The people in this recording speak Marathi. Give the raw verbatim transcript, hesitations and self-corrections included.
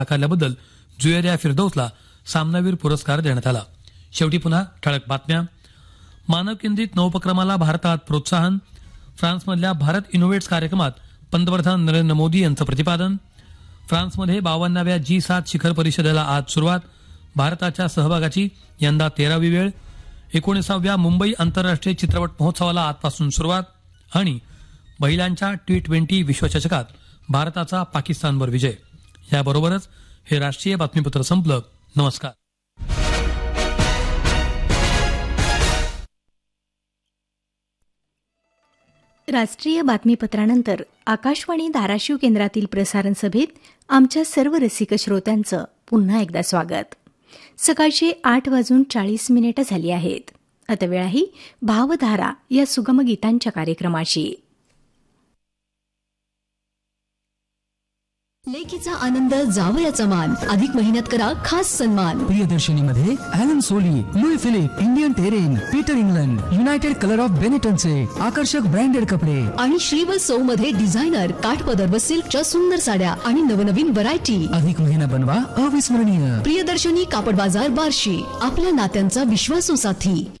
आकारल्याबद्दल जुएरिया फिरदौसला सामनावीर पुरस्कार देण्यात आला. शेवटी पुन्हा ठळक बातम्या. मानव केंद्रित नवोपक्रमाला भारतात प्रोत्साहन. फ्रान्समधल्या भारत इनोव्हेट्स कार्यक्रमात पंतप्रधान नरेंद्र मोदी यांचं प्रतिपादन. फ्रान्समध्ये बावन्नाव्या जी सात शिखर परिषदेला आज सुरुवात. भारताच्या सहभागाची यंदा तेरावी वेळ. एकोणीसाव्या मुंबई आंतरराष्ट्रीय चित्रपट महोत्सवाला आजपासून सुरुवात. आणि महिलांच्या टी ट्वेंटी विश्वचषकात भारताचा पाकिस्तानवर विजय. याबरोबरच हे राष्ट्रीय बातमीपत्र संपलं. नमस्कार. राष्ट्रीय बातमीपत्रानंतर आकाशवाणी धाराशिव केंद्रातील प्रसारण सभेत आमच्या सर्व रसिक श्रोत्यांचं पुन्हा एकदा स्वागत. सकाळचे आठ वाजून चाळीस मिनिटं झाली आहेत. आता वेळ आहे भावधारा या सुगम गीतांच्या कार्यक्रमाची. लेकीचा आनंद जावयाचा मान. अधिक महिन्यात करा खास सन्मान. प्रियदर्शनी मध्ये Allen Soli, Louis Philippe, Indian terrain, Peter England, United colour of बेनेटनचे आकर्षक ब्रँडेड कपडे आणि श्रीवत्सव मध्ये डिझायनर काठपदर व सिल्कच्या सुंदर साड्या आणि नवनवीन व्हरायटी. अधिक महिना बनवा अविस्मरणीय. प्रियदर्शनी कापड बाजार बार्शी, आपल्या नात्यांचा विश्वासू साथी.